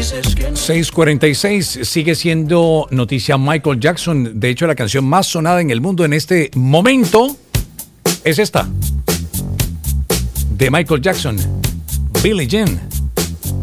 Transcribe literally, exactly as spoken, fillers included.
seis cuarenta y seis, sigue siendo noticia Michael Jackson. De hecho, la canción más sonada en el mundo en este momento es esta, de Michael Jackson, Billie Jean.